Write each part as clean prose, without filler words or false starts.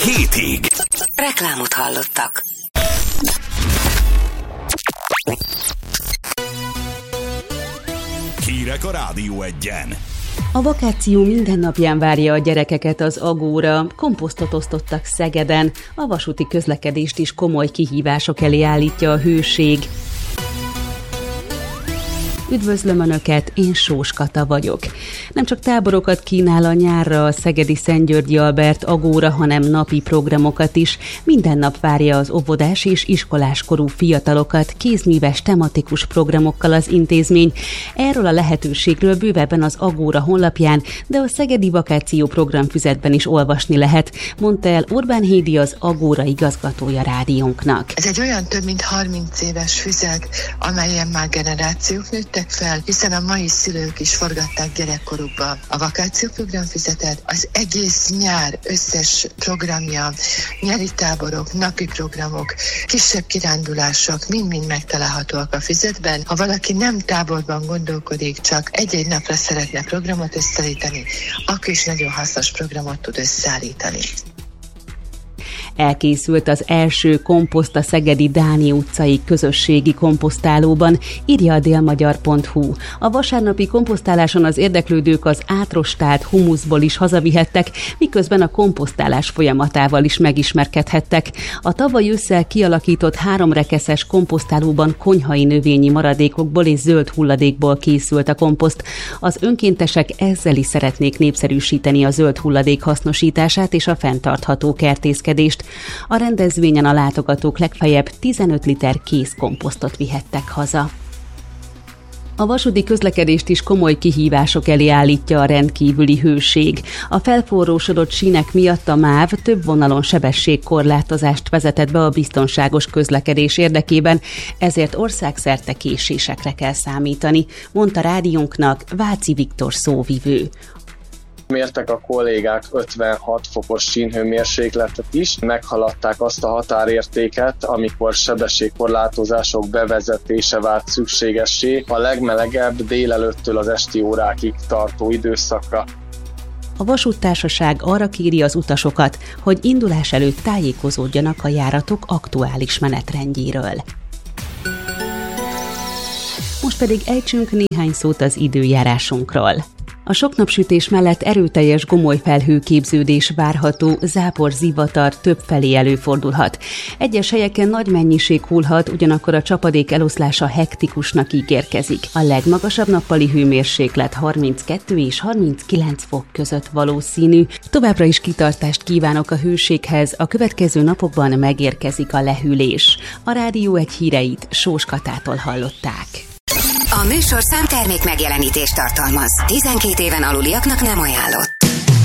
hétig. Reklámot hallottak. Hírek a Rádió Egyen. A vakáció minden napján várja a gyerekeket az Agóra. Komposztot osztottak Szegeden. A vasúti közlekedést is komoly kihívások elé állítja a hőség. Üdvözlöm Önöket, én Sós Kata vagyok. Nem csak táborokat kínál a nyárra a szegedi Szent-Györgyi Albert Agóra, hanem napi programokat is. Minden nap várja az óvodás és iskoláskorú fiatalokat kézműves tematikus programokkal az intézmény. Erről a lehetőségről bővebben az Agóra honlapján, de a szegedi vakáció programfüzetben is olvasni lehet, mondta el Orbán Hédi, az Agóra igazgatója rádiónknak. Ez egy olyan több mint 30 éves füzet, amelyen már generációk nőttek fel, hiszen a mai szülők is forgatták gyerekkorukba a vakációprogramfüzetet. Az egész nyár összes programja, nyári táborok, napi programok, kisebb kirándulások mind-mind megtalálhatóak a füzetben. Ha valaki nem táborban gondolkodik, csak egy-egy napra szeretne programot összeállítani, akkor is nagyon hasznos programot tud összeállítani. Elkészült az első komposzt a szegedi Dáni utcai közösségi komposztálóban, írja a délmagyar.hu. A vasárnapi komposztáláson az érdeklődők az átrostált humuszból is hazavihettek, miközben a komposztálás folyamatával is megismerkedhettek. A tavaly ősszel kialakított 3 rekeszes komposztálóban konyhai növényi maradékokból és zöld hulladékból készült a komposzt. Az önkéntesek ezzel is szeretnék népszerűsíteni a zöld hulladék hasznosítását és a fenntartható kertészkedést. A rendezvényen a látogatók legfeljebb 15 liter kész komposztot vihettek haza. A vasúti közlekedést is komoly kihívások elé állítja a rendkívüli hőség. A felforrósodott sínek miatt a MÁV több vonalon sebességkorlátozást vezetett be a biztonságos közlekedés érdekében, ezért országszerte késésekre kell számítani, mondta rádiónknak Váci Viktor szóvivő. Mértek a kollégák 56 fokos sínhőmérsékletet is, meghaladták azt a határértéket, amikor sebességkorlátozások bevezetése vált szükségessé a legmelegebb délelőttől az esti órákig tartó időszakra. A vasúttársaság arra kéri az utasokat, hogy indulás előtt tájékozódjanak a járatok aktuális menetrendjéről. Most pedig ejtsünk néhány szót az időjárásunkról. A sok napsütés mellett erőteljes gomolyfelhőképződés várható, zápor-zivatar többfelé előfordulhat. Egyes helyeken nagy mennyiség hullhat, ugyanakkor a csapadék eloszlása hektikusnak ígérkezik. A legmagasabb nappali hőmérséklet 32 és 39 fok között valószínű. Továbbra is kitartást kívánok a hőséghez, a következő napokban megérkezik a lehűlés. A Rádió Egy híreit Sós Katától hallották. A műsorszám termék megjelenítést tartalmaz. 12 éven aluliaknak nem ajánlott.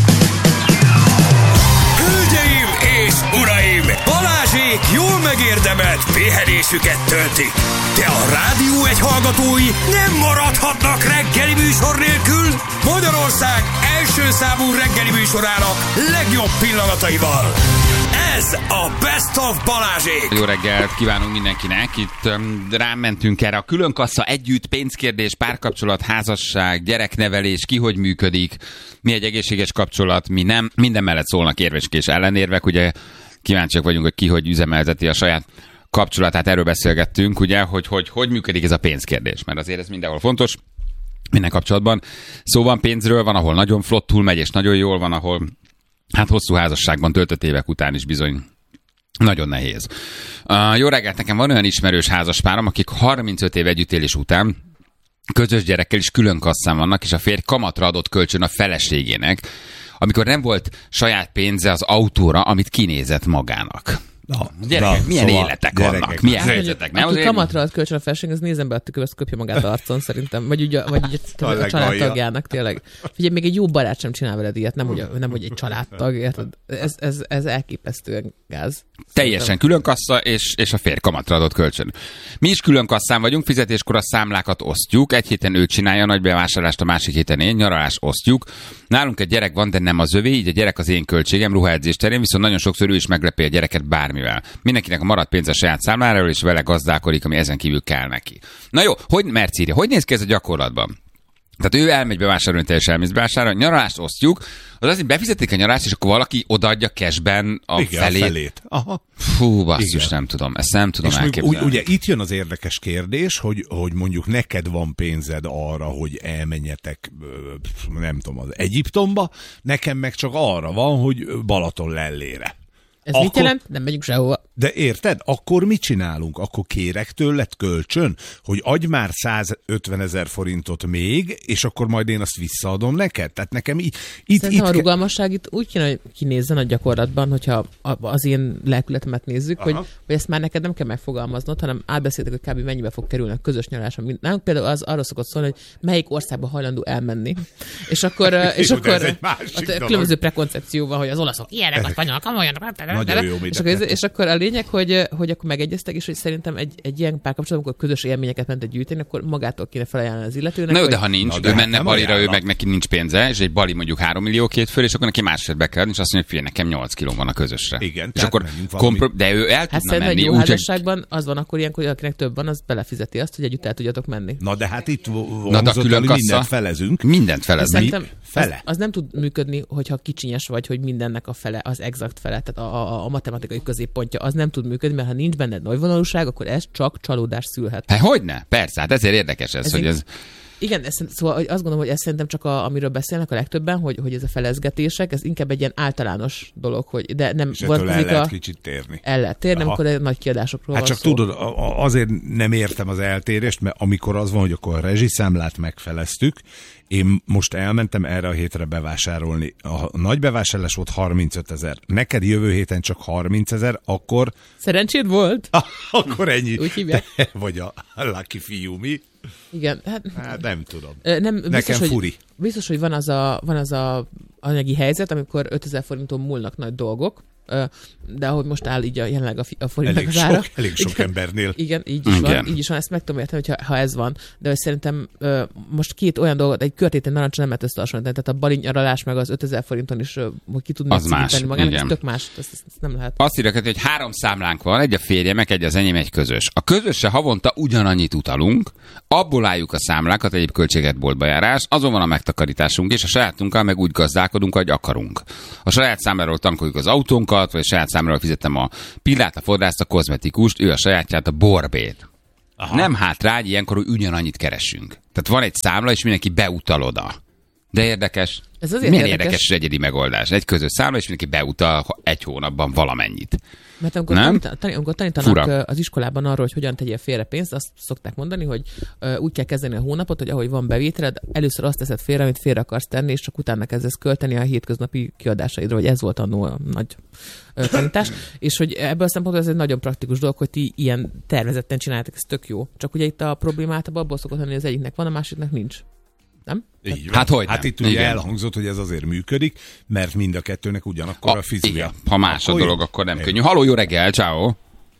Hölgyeim és uraim! Balázsék jól megérdemelt pihenésüket töltik. De a Rádió Egy hallgatói nem maradhatnak reggeli műsor nélkül. Magyarország első számú reggeli műsorának legjobb pillanataival. Ez a Best of Balázsék! Jó reggelt kívánunk mindenkinek! Itt rámentünk erre a különkassa, együtt, pénzkérdés, párkapcsolat, házasság, gyereknevelés, ki hogy működik, mi egy egészséges kapcsolat, mi nem. Minden mellett szólnak érvek és ellenérvek, ugye kíváncsiak vagyunk, hogy ki hogy üzemelteti a saját kapcsolatát, erről beszélgettünk, ugye, hogy működik ez a pénzkérdés, mert azért ez mindenhol fontos, minden kapcsolatban. Szó van pénzről, van, ahol nagyon flottul megy, és nagyon jól, van, ahol hát hosszú házasságban töltött évek után is bizony nagyon nehéz. Jó reggelt, nekem van olyan ismerős házaspárom, akik 35 év együttélés után közös gyerekkel is külön kasszán vannak, és a férj kamatra adott kölcsön a feleségének, amikor nem volt saját pénze az autóra, amit kinézett magának. Gyerekek, milyen szóval életek vannak, milyen helyzetek. Aki kamatra ad kölcsön a felség, az nézzen be a tükörbe, azt köpje magát arcon szerintem. Vagy ugye a családtagjának tényleg. Figyelj, még egy jó barát sem csinál veled ilyet, nem hogy egy családtag, érted? Ez elképesztően gáz. Teljesen külön kassa, és a férj kamatra adott kölcsön. Mi is külön kasszán vagyunk, fizetéskor a számlákat osztjuk, egy héten ő csinálja a nagy bevásárlást, a másik héten én, nyaralás osztjuk. Nálunk egy gyerek van, de nem az övé, így a gyerek az én költségem, ruhaedzés terén, viszont nagyon sokszor ő is meglepi a gyereket bármivel. Mindenkinek a maradt pénz a saját számláról, és vele gazdálkodik, ami ezen kívül kell neki. Na jó, Merci írja, hogy néz ki ez a gyakorlatban? Tehát ő elmegy bevásárolni, teljesen elmész bevásárolni, nyaralást osztjuk, az azért befizetik a nyarást, és akkor valaki odaadja cashben a felét. Aha. Fú, basszus, nem tudom, ezt nem tudom elképzelni. Ugye itt jön az érdekes kérdés, hogy mondjuk neked van pénzed arra, hogy elmenjetek, nem tudom, az Egyiptomba, nekem meg csak arra van, hogy Balaton lellére. Ez mit jelent? Nem megyünk sehova. De érted? Akkor mit csinálunk? Akkor kérek tőled kölcsön, hogy adj már 150 000 forintot még, és akkor majd én azt visszaadom neked? Tehát nekem Szerintem a rugalmasság itt úgy kéne, hogy kinézzen a gyakorlatban, hogyha az én lelkületemet nézzük, hogy ezt már neked nem kell megfogalmaznod, hanem átbeszéltek, hogy kb. Mennyibe fog kerülni a közös nyaralás. Nálunk például az arra szokott szólni, hogy melyik országba hajlandó elmenni. És akkor különböző prekoncepció van, hogy az olaszok ilyenek, a spanyolok amolyanak. És akkor a lényeg, hogy akkor megegyeztek, és hogy szerintem egy ilyen párkapcsolatban, amikor közös élményeket mentek gyűjteni, akkor magától kéne felajánlani az illetőnek. Na jó, de ha nincs, ő menne Balira, ő meg neki nincs pénze, és egy Bali mondjuk 3 millió két föl, és akkor neki másfél be kell adni, és azt mondja, hogy nekem 8 kiló van a közösre. Igen, és akkor de ő el tudna menni. Egy jó házasságban az van akkor ilyenkor, hogy akinek több van, az belefizeti azt, hogy együtt el tudjatok menni. Na de hát itt mindent felezünk. Mindent felezünk. Az nem tud működni, hogyha kicsinyes vagy, hogy mindennek a fele, az exakt fele, tehát a matematikai középpontja, az nem tud működni, mert ha nincs benne nagyvonalúság, akkor ez csak csalódás szülhet. Hát hogyne? Persze, hát ezért érdekes ez, hogy ez... Igen, szóval azt gondolom, hogy ez szerintem csak amiről beszélnek a legtöbben, hogy ez a felezgetések, ez inkább egy ilyen általános dolog, hogy de nem és ettől el lehet kicsit térni. El lehet térni, amikor nagy kiadásokról van szó. Csak tudod, azért nem értem az eltérést, mert amikor az van, hogy akkor a rezsiszámlát megfeleztük, én most elmentem erre a hétre bevásárolni. A nagy bevásárlás volt 35 000. Neked jövő héten csak 30 000, akkor... Szerencséd volt? Akkor ennyi. Úgy hívják. Vagy a lucky fiú, mi? Igen. Hát nem tudom. Biztos, nekem furi. Biztos, hogy van az a anyagi helyzet, amikor 5000 forinton múlnak nagy dolgok, de ahogy most áll így jelenleg a forintnak az ára. Elég sok embernél. Igen, így is van, ezt meg tudom érteni, ha ez van, de hogy szerintem most két olyan dolgot, egy körtétlen narancsot nem lehet összehasonlítani, tehát a Bali nyaralás meg az 5000 forinton is ki tudnak szívítani magának, ez tök más, ezt nem lehet. Azt írják, hogy 3 számlánk van, egy a férjemek, egy az enyém, egy közös. A közösre havonta ugyanannyit utalunk, abból álljuk a számlákat, egyéb költséget, boltba járás, azon van a megtakarításunk, és a sajátunkkal meg úgy gazdálkodunk, ahogy akarunk. A saját számláról tankoljuk az autónkat, vagy a saját számláról fizettem a pillát, a fodrászt, a kozmetikust, ő a sajátját, a borbét. Aha. Nem hátrány ilyenkor, hogy ugyanannyit keresünk. Tehát van egy számla, és mindenki beutal oda. De érdekes. Ez azért milyen érdekes egyedi megoldás. Egy közös számla, és mindenki beutal egy hónapban valamennyit. Mert amikor tanítanak az iskolában arról, hogy hogyan tegyél félre pénzt, azt szokták mondani, hogy úgy kell kezdeni a hónapot, hogy ahogy van bevételed, először azt teszed félre, amit félre akarsz tenni, és csak utána kezdesz költeni a hétköznapi kiadásaidra, hogy ez volt annó a nagy tanítás. És hogy ebből a szempontból ez egy nagyon praktikus dolog, hogy ti ilyen tervezetten csináljátok, ez tök jó. Csak ugye itt a probléma általában abból szokott lenni, hogy az egyiknek van, a másiknak nincs. Nem? Hát itt ugye elhangzott, hogy ez azért működik, mert mind a kettőnek ugyanakkor a fizúja. Igen. Ha más a dolog, akkor nem könnyű. Halló, jó reggel, ciao.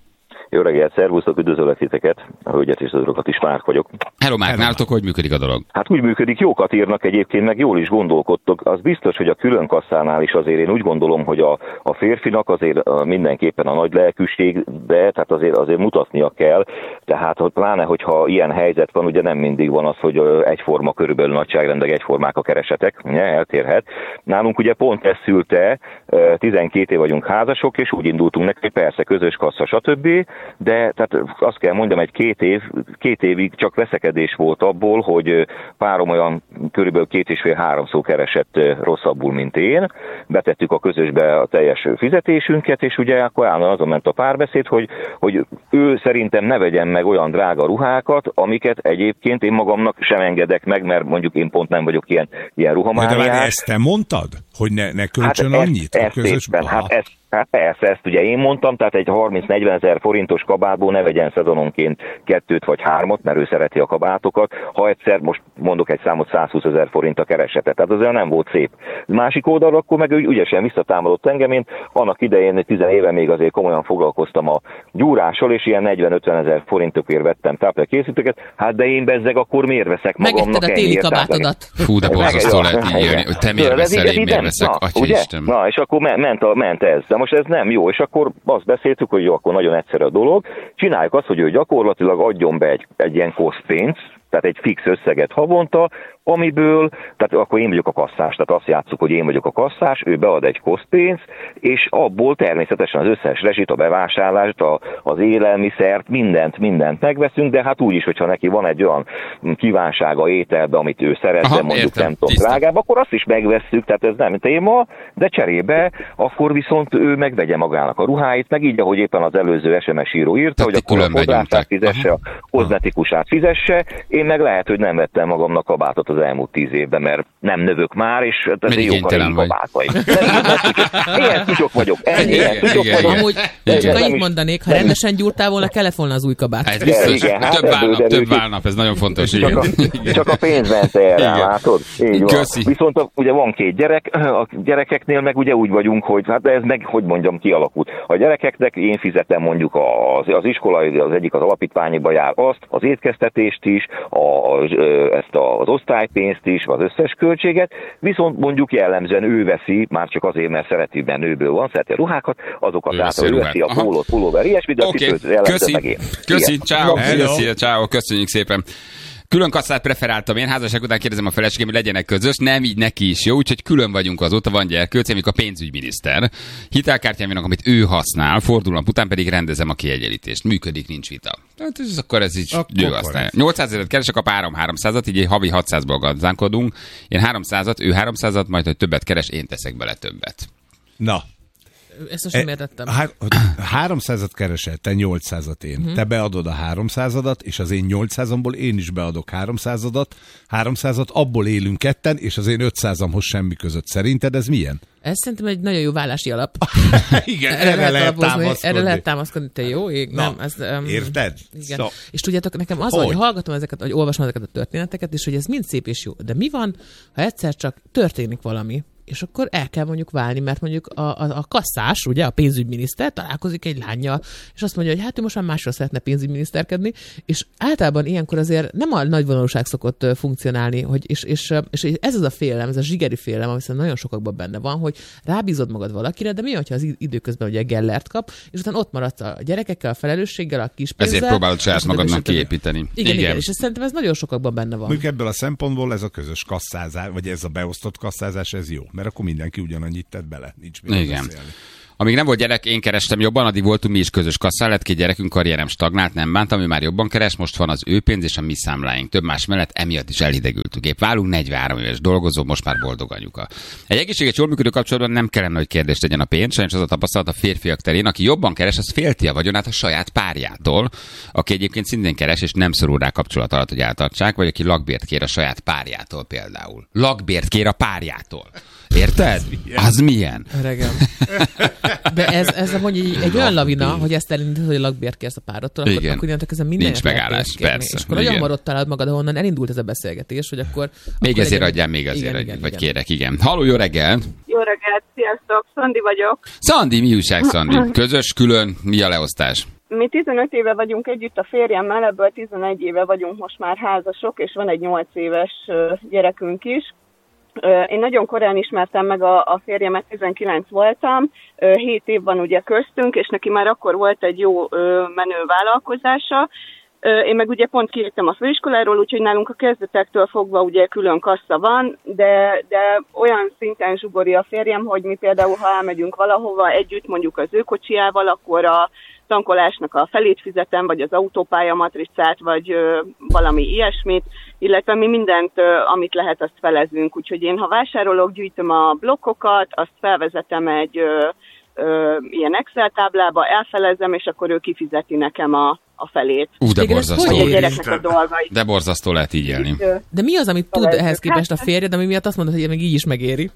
Jó reggelt, szervusztok, üdvözöllek titeket, a hölgyet és az urakat is, Márk vagyok. Hello, Márk, nálatok hogy működik a dolog? Hát úgy működik, jókat írnak egyébként, meg jól is gondolkodtok. Az biztos, hogy a különkasszánál is azért én úgy gondolom, hogy a férfinak azért mindenképpen a nagy lelkűség, de tehát azért mutatnia kell. Tehát pláne, hogyha ilyen helyzet van, ugye nem mindig van az, hogy egyforma körülbelül nagyságrendek, egyformák a keresetek, ugye, eltérhet. Nálunk ugye pont ez szülte, 12 év vagyunk házasok, és úgy indultunk neki, hogy persze közös kassa, stb. De tehát azt kell mondjam, egy két évig csak veszekedés volt abból, hogy párom olyan körülbelül 2,5-3 keresett rosszabbul, mint én. Betettük a közösbe a teljes fizetésünket, és ugye akkor állandóan azon ment a párbeszéd, hogy ő szerintem ne vegyen meg olyan drága ruhákat, amiket egyébként én magamnak sem engedek meg, mert mondjuk én pont nem vagyok ilyen ruhamániás. De ezt te mondtad? Hogy ne költsön annyit a közösbe? Hát persze, ezt ugye én mondtam, tehát egy 30-40 000 forintos kabátból ne vegyen szezononként 2 vagy 3, mert ő szereti a kabátokat. Ha egyszer, most mondok egy számot, 120 000 forint a keresete, tehát azért nem volt szép. Másik oldalról akkor meg ügyesen visszatámadott engem, én annak idején 10 éve még azért komolyan foglalkoztam a gyúrással, és ilyen 40-50 000 forintokért vettem táplálkészítőket, hát de én bezzeg akkor miért veszek magamnak ennyit? Megetted a téli kabátodat. Fú, de borzasztó lehet így jönni, hogy te miért veszel, én miért veszek, atyaisten. Na, és akkor ment ez. De most ez nem jó, és akkor azt beszéltük, hogy jó, akkor nagyon egyszerű a dolog. Csináljuk azt, hogy ő gyakorlatilag adjon be egy ilyen kosztpénzt, tehát egy fix összeget havonta, amiből, tehát akkor én vagyok a kasszás, tehát azt játsszuk, hogy én vagyok a kasszás, ő bead egy kosztpénzt, és abból természetesen az összes rezsit, a bevásárlást, az élelmiszert, mindent megveszünk, de hát úgyis, hogyha neki van egy olyan kívánsága ételbe, amit ő szeretne, mondjuk nem tudom, drágább, akkor azt is megvesszük, tehát ez nem téma, de cserébe akkor viszont ő megvegye magának a ruháit, meg így, ahogy éppen az előző SMS író írta, hogy akkor a fodrászát fizesse, a kozmetikusát fizesse, én meg lehet, hogy nem vettem magamnak kabátot az elmúlt 10 évben, mert nem növök már, és ez egy jó karégi kabátaim. Ilyen tücsök vagyok. Amúgy csak annyit mondanék, ha rendesen gyúrtál volna, kellett volna az új kabát. Ez biztos, több válnap, ez nagyon fontos. Csak a pénz ment erre, látod? Viszont ugye van 2 gyerek, a gyerekeknél meg ugye úgy vagyunk, hogy hát ez meg, hogy mondjam, kialakult. A gyerekeknek én fizetem mondjuk az iskolai, az egyik az alapítványba jár azt, az étkeztetést is, ezt az osztálypénzt is, az összes költséget, viszont mondjuk jellemzően ő veszi, már csak azért, mert szereti, mert nőből van, szereti a ruhákat, azokat által ő veszi a pólót, pulóver, ilyesmit, de okay. Köszi, ciao, köszönjük szépen. Külön kasszát preferáltam én, házasság után kérdezem a feleségem, hogy legyenek közös, nem, így neki is jó, úgyhogy külön vagyunk azóta, van gyerkőcém, a pénzügyminiszter. Hitelkártyám vannak, amit ő használ, fordulnap után pedig rendezem a kiegyenlítést. Működik, nincs vita. Hát ez akkor ez így jó aztán. 800 000 keresek, a párom 300-at, így egy havi 600-ból gazdálkodunk. Én 300-at, ő 300-at, majd hogy többet keres, én teszek bele többet. Na. Ezt most nem értettem. 300-at keresel, te 800-at én. Te beadod a 300-adat, és az én 800-amból én is beadok 300-at, abból élünk ketten, és az én 500-amhoz semmi között. Szerinted ez milyen? Ez szerintem egy nagyon jó vállási alap. Igen, erre lehet támaszkodni. Te jó ég? Na, nem, ez, érted? Igen. Szóval. És tudjátok, nekem az, hogy hallgatom ezeket, hogy olvasom ezeket a történeteket, és hogy ez mind szép és jó. De mi van, ha egyszer csak történik valami, és akkor el kell mondjuk válni, mert mondjuk a kasszás, ugye, a pénzügyminiszter találkozik egy lánnyal, és azt mondja, hogy hát ő most már másra szeretne pénzügyminiszterkedni, és általában ilyenkor azért nem a nagyvonalúság szokott funkcionálni, hogy és ez az a félelem, ez a zsigeri félelem, ami nagyon sokakban benne van, hogy rábízod magad valakire, de mi, hogyha az időközben ugye Gellert kap, és utána ott maradsz a gyerekekkel, a felelősséggel, a kis pénzzel. Ezért próbálod saját magadnak kiépíteni. Igen, és szerintem ez nagyon sokakban benne van. Mondjuk ebből a szempontból ez a közös kasszázás, vagy ez a beosztott kasszázás, ez jó. Mert akkor mindenki ugyanannyit tett bele. Nincs miről beszélni. Amíg nem volt gyerek, én kerestem jobban, addig voltunk mi is közös kasszán, lett 2 gyerekünk, karrierem stagnált, nem bántam, ő már jobban keres, most van az ő pénz és a mi számláink. Több más mellett emiatt is elhidegültünk. Épp válunk, 43 éves dolgozó, most már boldog anyuka. Egy egészséges, jól működő kapcsolatban nem kellene, hogy kérdést tegyen a pénz, sajnos az a tapasztalat a férfiak terén, aki jobban keres, az félti a vagyonát a saját párjától, aki egyébként szintén keres, és nem szorul rá kapcsolat alatt, hogy eltartsák, vagy aki lakbért kér a saját párjától például. Lakbért kér a párjától. Érted? Az milyen? Öregem. De ez mondjuk egy olyan lavina, hogy ezt elindítod, hogy lakbért kérsz a párodtól, akkor ezen minden nincs megállás, persze. És akkor olyan marott találod magad, ahonnan elindult ez a beszélgetés, hogy akkor... Még ezért adjál, még azért, vagy kérek, igen. Halló, jó reggelt! Jó reggelt, sziasztok, Szandi vagyok. Szandi, mi újság, Szandi? Közös, külön, mi a leosztás? Mi 15 éve vagyunk együtt a férjemmel, ebből 11 éve vagyunk most már házasok, és van egy 8 éves gyerekünk is. Én nagyon korán ismertem meg a férjemet, 19 voltam, 7 év van ugye köztünk, és neki már akkor volt egy jó menő vállalkozása. Én meg ugye pont kijöttem a főiskoláról, úgyhogy nálunk a kezdetektől fogva ugye külön kassa van, de olyan szinten zsugori a férjem, hogy mi például, ha elmegyünk valahova együtt, mondjuk az ő kocsijával, akkor a tankolásnak a felét fizetem, vagy az autópálya matricát, vagy valami ilyesmit, illetve mi mindent, amit lehet, azt felezünk. Úgyhogy én, ha vásárolok, gyűjtöm a blokkokat, azt felvezetem egy ilyen Excel táblába, elfelezem, és akkor ő kifizeti nekem a felét. De borzasztó. A gyereknek a dolgait. De borzasztó lehet így élni. De mi az, amit tud ehhez képest a férjed, ami miatt azt mondod, hogy még így is megéri?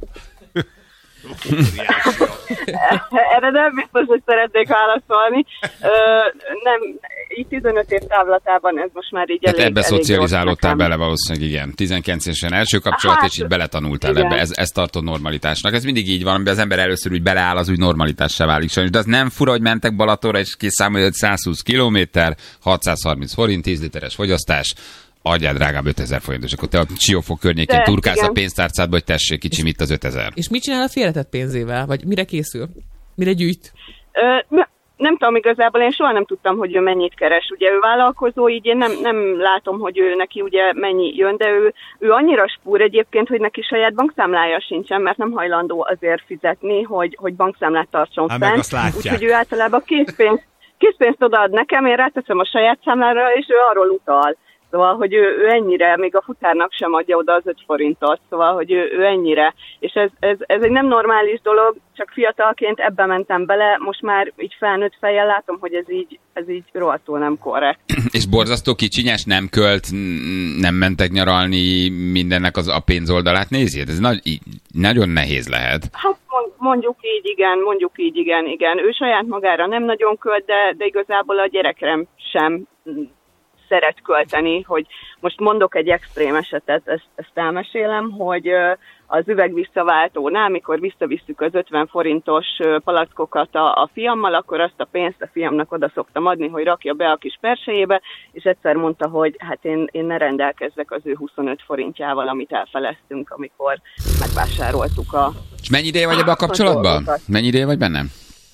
Erre nem biztos, hogy szeretnék válaszolni. Nem, így 15 év távlatában ez most már így elég. Tehát ebbe szocializálódtál bele valószínűleg, igen. 19 évesen első kapcsolat, és így beletanultál ebbe. Ez tartod normalitásnak. Ez mindig így van, amiben az ember először úgy beleáll, az úgy normalitássá válik sajnos. De az nem fura, hogy mentek Balatonra, és kiszámolja, hogy 120 kilométer, 630 forint, 10 literes fogyasztás. Adjál drágább 5000 forintos, akkor te a Siófok környékén turkálsz a pénztárcádba, hogy tessék, kicsim itt az 5000. És mit csinál a félretett pénzével? Vagy mire készül? Mire gyűjt? nem tudom igazából, én soha nem tudtam, hogy ő mennyit keres. Ugye ő vállalkozó, így én nem látom, hogy ő neki ugye mennyi jön, de ő annyira spúr egyébként, hogy neki saját bankszámlája sincsen, mert nem hajlandó azért fizetni, hogy bankszámlát tartson fenn. Úgyhogy ő általában készpénzt odaad nekem, én ráteszem a saját számlára, és ő arról utal. Szóval, hogy ő ennyire, még a futárnak sem adja oda az 5 forintot, szóval, hogy ő ennyire. És ez egy nem normális dolog, csak fiatalként ebbe mentem bele, most már így felnőtt fejjel látom, hogy ez így rohadtul nem korrekt. És borzasztó kicsinyes, nem költ, nem mentek nyaralni, mindennek a pénzoldalát nézi? Ez nagyon nehéz lehet. Hát mondjuk így, igen. Ő saját magára nem nagyon költ, de igazából a gyerekre sem szeret költeni, hogy most mondok egy extrém esetet, ezt elmesélem, hogy az üvegvisszaváltónál, mikor visszavisszük az 50 forintos palackokat a fiammal, akkor azt a pénzt a fiamnak oda szoktam adni, hogy rakja be a kis persejébe, és egyszer mondta, hogy hát én ne rendelkezzek az ő 25 forintjával, amit elfeleztünk, amikor megvásároltuk a... És mennyi ideje vagy ebben a kapcsolatban? Mennyi ideje vagy bennem?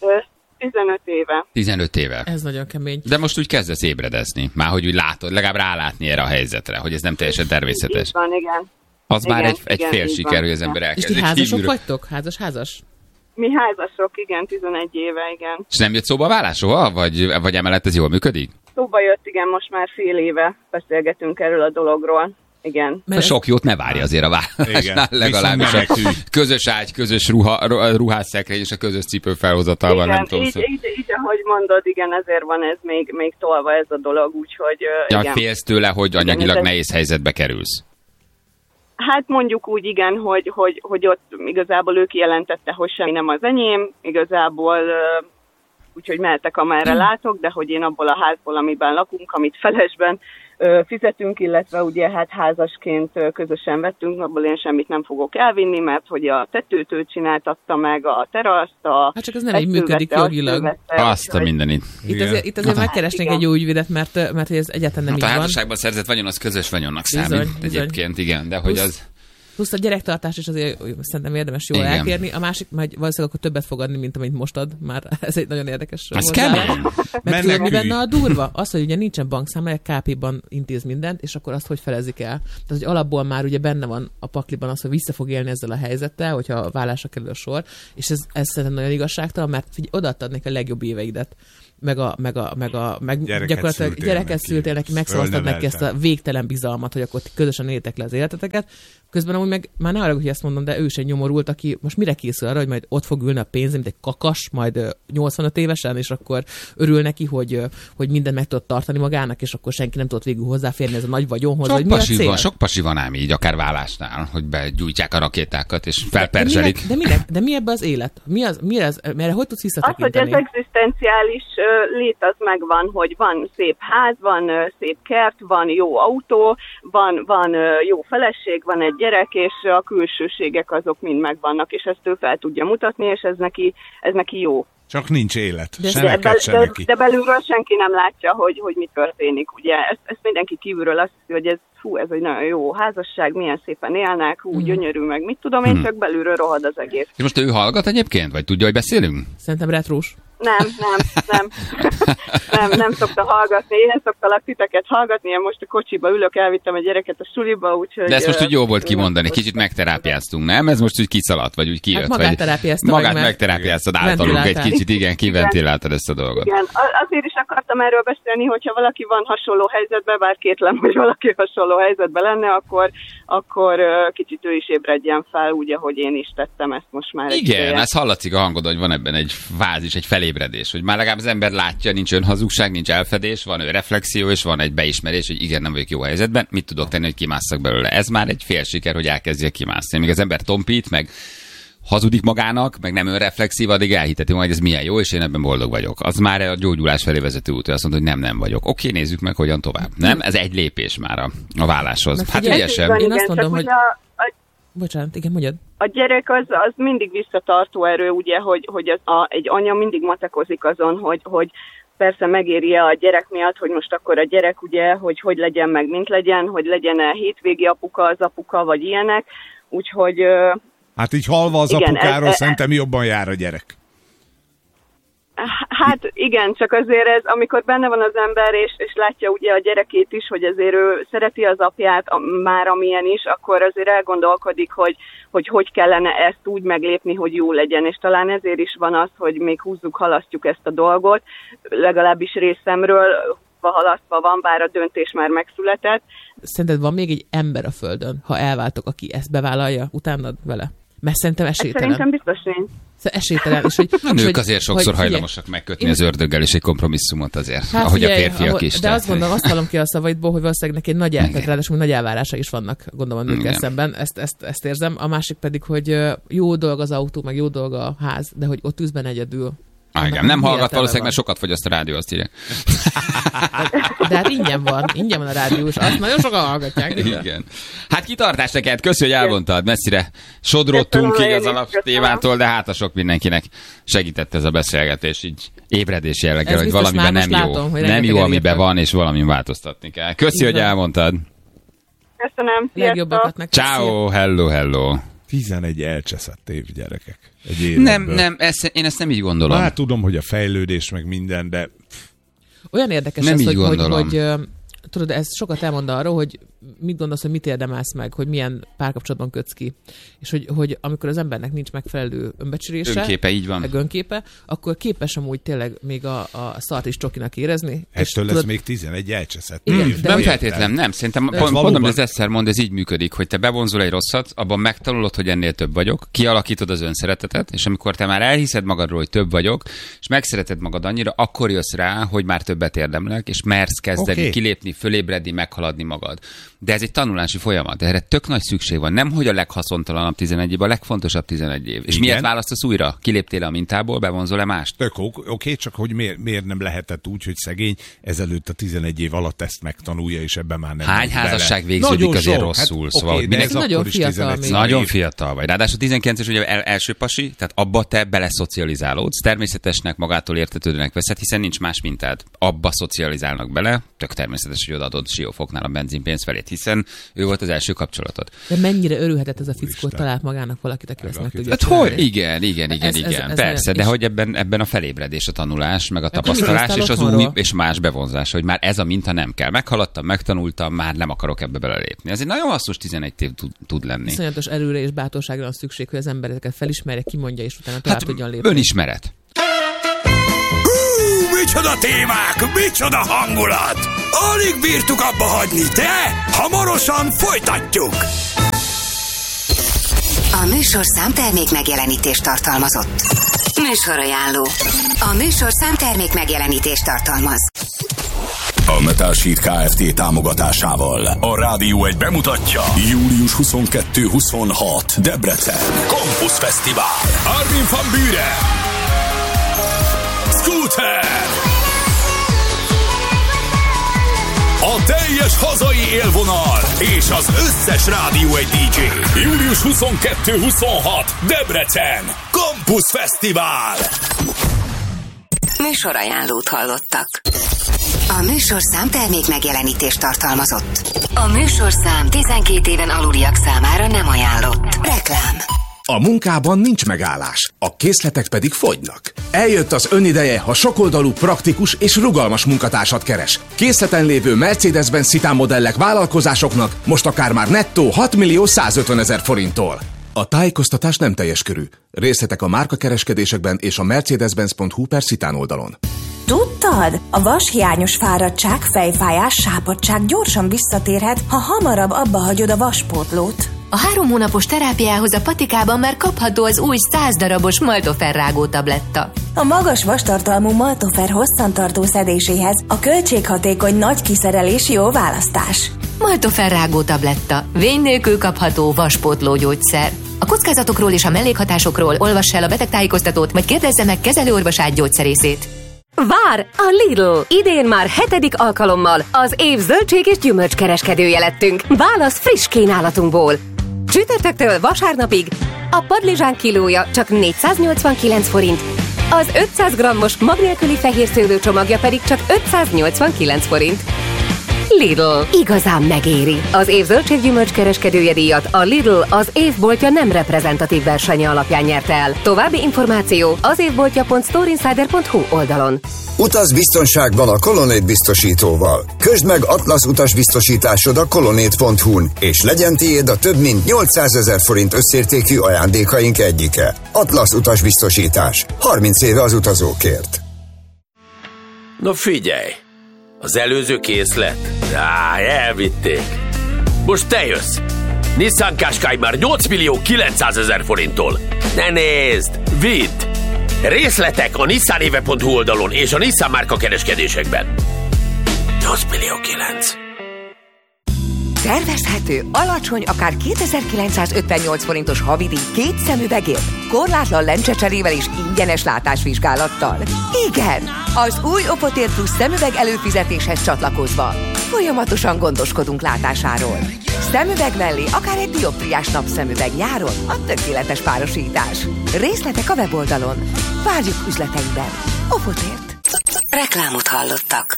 15 éve. 15 éve. Ez nagyon kemény. De most úgy kezdesz ébredezni. Már hogy úgy látod, legalább rálátni erre a helyzetre, hogy ez nem teljesen természetes. Így van, igen. Az igen, már egy fél siker, hogy az ember elkezd. És ti házasok vagytok? Házas? Mi házasok, igen, 11 éve, igen. És nem jött szóba a vállás soha? Vagy emellett ez jól működik? Szóba jött, igen, most már fél éve beszélgetünk erről a dologról. Igen. Mert sok jót ne várj azért a vállásnál, legalábbis a közös ágy, közös ruhásszekrény és a közös cipő felhozatalban, igen, nem tudom. Így, ahogy mondod, igen, ezért van ez még tolva ez a dolog, úgyhogy ja, igen. Félsz tőle, hogy anyagilag nehéz helyzetbe kerülsz. Hát mondjuk úgy, igen, hogy ott igazából ő kijelentette, hogy semmi nem az enyém, igazából úgyhogy mehetek, amerre látok, de hogy én abból a házból, amiben lakunk, amit felesben fizetünk, illetve ugye hát házasként közösen vettünk, abból én semmit nem fogok elvinni, mert hogy a tetőt ő csináltatta meg, a teraszt, hát csak ez nem így működik jogilag. Azt a mindenit. Itt azért megkeresnék egy jó ügyvédet, mert ez egyáltalán nem így van. A házasságban szerzett vagyon az közös vagyonnak számít. Egyébként igen, de hogy az... Plusz a gyerektartás is azért szerintem érdemes jól elkérni. A másik, majd valószínűleg akkor többet fog adni, mint amit most ad. Már ez egy nagyon érdekes hozzáállás. Mert tudod, mi benne a durva? Az, hogy ugye nincsen bankszámlája, KP-ban intéz mindent, és akkor azt hogy felezik el. Tehát, hogy alapból már ugye benne van a pakliban az, hogy vissza fog élni ezzel a helyzettel, hogyha a vállásra kerül a sor. És ez szerintem nagyon igazságtalan, mert figyelj, odaadtad neki a legjobb éveidet. Meg gyakorlatilag gyereket szültél neki, megszavaztad neki ezt a végtelen bizalmat, hogy akkor közösen éltek le az életeteket. Közben amúgy meg már ne arra, hogy ezt mondom, de ő is egy nyomorult, aki most mire készül arra, hogy majd ott fog ülni a pénz, mint egy kakas, majd 85 évesen, és akkor örül neki, hogy mindent meg tudott tartani magának, és akkor senki nem tudott végül hozzáférni ez a nagy vagyonhoz. Sok pasi van ám így, akár vállásnál, hogy begyújtják a rakétákat, és felperzselik. De mi ebben az élet? Mi az? Mert hogy tudsz visszatekinteni? Az, hogy az egzisztenciális lét az megvan, hogy van szép ház, van szép kert, van jó autó, van jó feleség, van egy gyerek, és a külsőségek azok mind megvannak, és ezt ő fel tudja mutatni, és ez neki jó. Csak nincs élet. De belülről senki nem látja, hogy mi történik. Ugye ezt mindenki kívülről azt hiszi, hogy ez egy nagyon jó házasság, milyen szépen élnek, gyönyörű, meg mit tudom én, csak belülről rohad az egész. És most ő hallgat egyébként? Vagy tudja, hogy beszélünk? Szerintem retrós. Nem szokta hallgatni. Én szoktalak titeket hallgatni, én most a kocsiba ülök, elvittem a gyereket a suliba, úgyhogy... De ezt most úgy jó volt kimondani, kicsit megterápiáztunk, nem? Ez most úgy kiszaladt, vagy úgy kijött? Hát magát megterápiáztad általunk egy kicsit, igen, kiventiláltad ezt a dolgot. Igen, azért is akartam erről beszélni, hogyha valaki van hasonló helyzetben, bár kétlem, hogy valaki hasonló helyzetben lenne, akkor kicsit ő is ébredjen fel, úgy, ahogy én is tettem ezt most már. Igen, ez hallatszik a hangod, hogy van ebben egy fázis, egy felébredés, hogy már legalább az ember látja, nincs önhazugság, nincs elfedés, van reflexió, és van egy beismerés, hogy igen, nem vagyok jó helyzetben, mit tudok tenni, hogy kimásszak belőle. Ez már egy fél siker, hogy elkezdje kimászni. Még az ember tompít, meg hazudik magának, meg nem önreflexív, addig elhiteti majd, ez milyen jó, és én ebben boldog vagyok. Az már a gyógyulás felé vezető út, hogy azt mondta, hogy nem vagyok. Oké, nézzük meg, hogyan tovább. Nem? Ez egy lépés már a válláshoz. Hát ügyesen. Én azt mondom, hogy... Bocsánat, igen, mondjad. A gyerek az mindig visszatartó erő, ugye, hogy egy anya mindig matekozik azon, hogy persze megéri-e a gyerek miatt, hogy most akkor a gyerek, ugye, hogy legyen meg, mint legyen, hogy legyen-e hétvégi apuka az apuka, vagy ilyenek. Úgyhogy... Hát így halva az apukáról szerintem jobban jár a gyerek. Hát igen, csak azért ez, amikor benne van az ember, és látja ugye a gyerekét is, hogy azért ő szereti az apját, már amilyen is, akkor azért elgondolkodik, hogy kellene ezt úgy meglépni, hogy jó legyen, és talán ezért is van az, hogy még halasztjuk ezt a dolgot, legalábbis részemről halasztva van, bár a döntés már megszületett. Szerinted van még egy ember a földön, ha elváltok, aki ezt bevállalja utánad vele? Mert szerintem esélytelen. Szerintem biztos nincs. Esélytelen. És hogy, a nők azért sokszor hajlamosak megkötni az ördöggel és egy kompromisszumot azért, hát ahogy a férfiak is. De azt gondolom, azt hallom ki a szavaidból, hogy valószínűleg neki ráadásul nagy elvárása is vannak, gondolom a nőkkel szemben. Ezt érzem. A másik pedig, hogy jó dolog az autó, meg jó dolog a ház, de hogy ott üzben egyedül. Igen, nem hallgat valószínűleg, mert sokat fogyaszt a rádió, azt írja. De hát ingyen van a rádió, és azt nagyon sokan hallgatják. Igen. Hát kitartás neked, köszi, hogy elmondtad, messzire sodródtunk így az alaptémától, de hát a sok mindenkinek segített ez a beszélgetés, így ébredés jelleggel, hogy valamiben nem jó. Látom, nem jó, amiben van, és valamin változtatni kell. Köszi, hogy elmondtad. Köszönöm. Legjobbakat neked. Ciao, hello. 11 elcseszett év, gyerekek. Nem, én ezt nem így gondolom. Hát tudom, hogy a fejlődés meg minden, de... Olyan érdekes nem ez, hogy tudod, ez sokat elmond arról, hogy mit gondolsz, hogy mit érdemelsz meg, hogy milyen párkapcsolatban kötsz ki. És hogy amikor az embernek nincs megfelelő önbecsülése, önképe, így van. Meg önképe, akkor képes amúgy tényleg még a szart is csokinak érezni. Ettől lesz még 11 elcseszett. Nem feltétlen, nem. Szerintem mondom, hogy az Esztermond, ez így működik, hogy te bevonzol egy rosszat, abban megtanulod, hogy ennél több vagyok, kialakítod az önszeretetet, és amikor te már elhiszed magadról, hogy több vagyok, és megszereted magad annyira, akkor jössz rá, hogy már többet érdemlek, és mersz kezdeni kilépni, fölébredni, meghaladni magad. De ez egy tanulási folyamat, erre tök nagy szükség van. Nem, hogy a leghaszontalanabb 11 év, a legfontosabb 11 év. És miért választasz újra? Kiléptél a mintából, bevonzol-e mást? Tök oké, csak hogy miért nem lehetett úgy, hogy szegény ezelőtt a 11 év alatt ezt megtanulja, és ebben már nem. Hány házasság végződik azért rosszul? Hát, szóval nagyon fiatal. Nagyon fiatal vagy. Ráadásul 19-es ugye első pasi, tehát abba te beleszocializálódsz. Természetesnek, magától értetődőnek veszed, hiszen nincs más mintád. Abba szocializálnak bele, tök természetes, hogy odaadod Siófoknál a benzinpénz felét, hiszen ő volt az első kapcsolatod. De mennyire örülhetett ez a fickó, talált magának valakit, aki ezt meg tudja csinálni. Hát igen, persze, de hogy ebben a felébredés, a tanulás, meg a tapasztalás, és az új és más bevonzás, hogy már ez a minta nem kell. Meghaladtam, megtanultam, már nem akarok ebbe belelépni. Ez egy nagyon hasznos 11 év tud lenni. Iszonyatos erőre és bátorságra van szükség, hogy az embereket felismerje, kimondja, és utána tovább tudjon lépni. Önismeret. Micsoda témák, micsoda hangulat! Alig bírtuk abba hagyni, de hamarosan folytatjuk! A műsorszám termék megjelenítést tartalmazott. Műsorajánló. A műsorszám termék megjelenítést tartalmaz. A Metal Sheet Kft. Támogatásával a Rádió 1 bemutatja július 22-26 Debrecen Campus Fesztivál. Armin van Buuren, Scooter, a teljes hazai élvonal és az összes Rádió 1 DJ. Július 22-26 Debrecen Campus Fesztivál. Műsorajánlót hallottak. A műsorszám termék megjelenítést tartalmazott. A műsorszám 12 éven aluliak számára nem ajánlott. Reklám. A munkában nincs megállás, a készletek pedig fogynak. Eljött az önideje, ha sokoldalú, praktikus és rugalmas munkatársat keres. Készleten lévő Mercedes-Benz Citan modellek vállalkozásoknak most akár már nettó 6.150.000 forinttól. A tájékoztatás nem teljes körű. Részletek a márkakereskedésekben és a mercedes-benz.hu/Citan oldalon. Tudtad? A vashiányos fáradtság, fejfájás, sápadtság gyorsan visszatérhet, ha hamarabb abba hagyod a vaspótlót. A 3 hónapos terápiához a patikában már kapható az új 100 darabos Maltofer rágó tabletta. A magas vastartalmú Maltofer hosszantartó szedéséhez a költséghatékony nagy kiszerelés jó választás. Maltofer rágó tabletta. Vény nélkül kapható vaspótló gyógyszer. A kockázatokról és a mellékhatásokról olvass el a betegtájékoztatót, vagy kérdezze meg kezelőorvosát, gyógyszerészét. Vár a Lidl! Idén már 7. alkalommal az év zöldség és gyümölcskereskedője lettünk. Válasz friss kínálatunkból. Csütörtöktől vasárnapig a padlizsán kilója csak 489 forint, az 500 g-os mag nélküli fehér szőlő csomagja pedig csak 589 forint. Lidl. Igazán megéri. Az év zöldséggyümölcs kereskedője díjat a Lidl az évboltja nem reprezentatív versenye alapján nyerte el. További információ az évboltja.storeinsider.hu oldalon. Utaz biztonságban a Colonnade biztosítóval. Közd meg Atlasz utasbiztosításod a colonnade.hu-n, és legyen tiéd a több mint 800 000 forint összértékű ajándékaink egyike. Atlasz utasbiztosítás. 30 éve az utazókért. Na figyelj! Az előző készlet? Elvitték. Most te jössz. Nissan Qashqai már 8.900.000 forinttól. Ne nézd! Vidd! Részletek a nissanéve.hu oldalon és a Nissan márka kereskedésekben. 8.900.000. Tervezhető, alacsony, akár 2958 forintos havidíj 2 szemüvegért, korlátlan lencsecserével és ingyenes látásvizsgálattal. Igen, az új Oppotér Plus szemüveg előfizetéshez csatlakozva folyamatosan gondoskodunk látásáról. Szemüveg mellé akár egy dioptriás napszemüveg nyáron a tökéletes párosítás. Részletek a weboldalon. Várjuk üzleteinkben. Oppotért. Reklámot hallottak.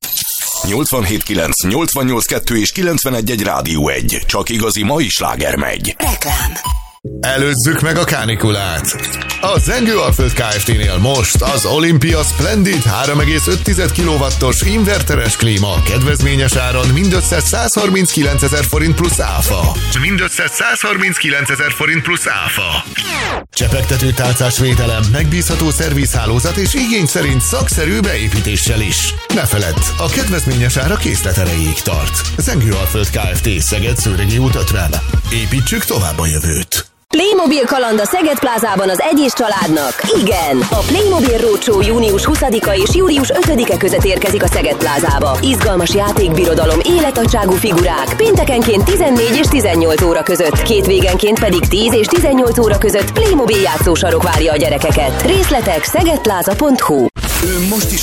87.9, 88.2 és 91.1 Rádió 1. Csak igazi mai sláger megy. Reklám. Előzzük meg a kánikulát! A Zengő-Alföld Kft-nél most az Olympia Splendid 3,5 kW-os inverteres klíma kedvezményes áron mindössze 139.000 forint plusz áfa. Mindössze 139.000 forint plusz áfa. Csepegtető tálcás védelem, megbízható szervizhálózat és igény szerint szakszerű beépítéssel is. Ne feledd, a kedvezményes ára készlet erejéig tart. Zengő-Alföld Kft. Szeged-Szőregi út 50. Építsük tovább a jövőt. Playmobil kaland a Szeged plázában az Egyés családnak. Igen, a Playmobil Roadshow június 20-a és július 5-e között érkezik a Szeged plázába. Izgalmas játékbirodalom, életnagyságú figurák, péntekenként 14 és 18 óra között, hétvégenként pedig 10 és 18 óra között Playmobil játszósarok várja a gyerekeket. Részletek szegedpláza.hu. Ő most is